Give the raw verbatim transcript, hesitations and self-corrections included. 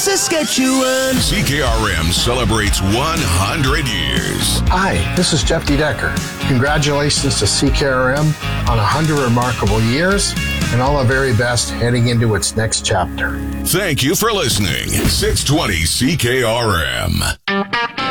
Saskatchewan. C K R M celebrates one hundred years. Hi, this is Jeff D. Decker. Congratulations to C K R M on one hundred remarkable years and all the very best heading into its next chapter. Thank you for listening. six twenty C K R M.